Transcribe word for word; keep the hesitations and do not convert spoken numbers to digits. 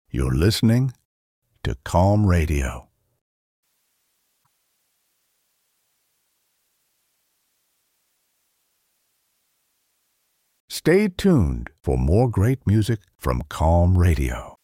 You're listening to Calm Radio. Stay tuned for more great music from Calm Radio.